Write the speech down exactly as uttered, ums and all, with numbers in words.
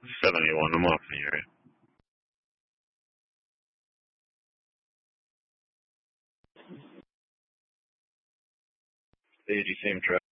seventy-one, I'm off the area. eighty, same track.